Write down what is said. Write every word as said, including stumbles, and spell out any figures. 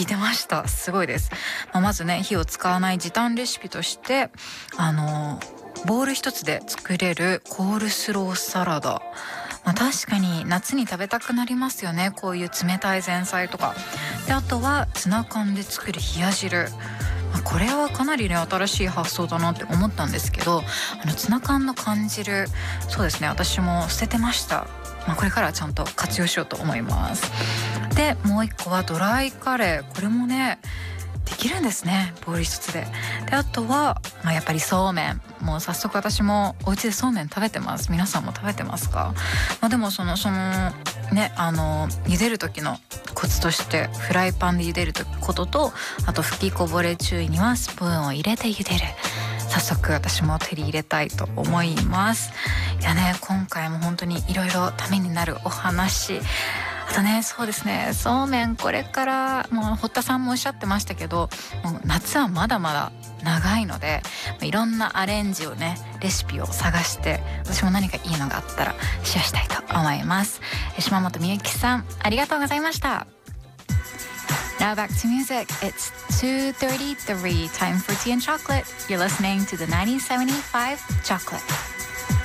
聞いてました。すごいです。まあ、まずね火を使わない時短レシピとしてあのボウル一つで作れるコールスローサラダ、まあ、確かに夏に食べたくなりますよね、こういう冷たい前菜とかで。あとはツナ缶で作る冷や汁、まあ、これはかなりね新しい発想だなって思ったんですけど、あのツナ缶の缶汁、そうですね私も捨ててました。まあ、これからはちゃんと活用しようと思います。でもう一個はドライカレー、これもねできるんですね、ボウル一つで。であとは、まあ、やっぱりそうめん、もう早速私もお家でそうめん食べてます。皆さんも食べてますか？まあ、でもそのそのねあの茹でる時のコツとしてフライパンで茹でることと、あと吹きこぼれ注意にはスプーンを入れて茹でる。早速私も手に入れたいと思います。いやね今回も本当にいろいろためになるお話、あとねそうですねそうめん、これからもう堀田さんもおっしゃってましたけど、もう夏はまだまだ長いので、いろんなアレンジをねレシピを探して、私も何かいいのがあったらシェアしたいと思います。島本美幸さんありがとうございました。Now back to music. It's two thirty-three, time for tea and chocolate. You're listening to the nineteen seventy-five Chocolate.